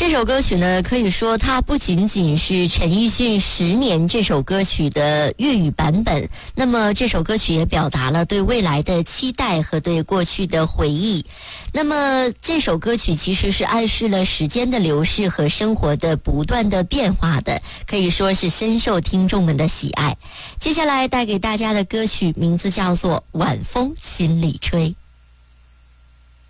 这首歌曲呢，可以说它不仅仅是陈奕迅10年这首歌曲的粤语版本，那么这首歌曲也表达了对未来的期待和对过去的回忆。那么这首歌曲其实是暗示了时间的流逝和生活的不断的变化的，可以说是深受听众们的喜爱。接下来带给大家的歌曲名字叫做《晚风心里吹》。